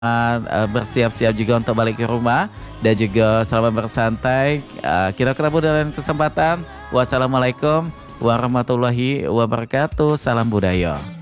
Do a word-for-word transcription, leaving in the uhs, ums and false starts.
uh, bersiap-siap juga untuk balik ke rumah dan juga selamat bersantai. Uh, kita ketemu dalam kesempatan. Wassalamualaikum warahmatullahi wabarakatuh. Salam budaya.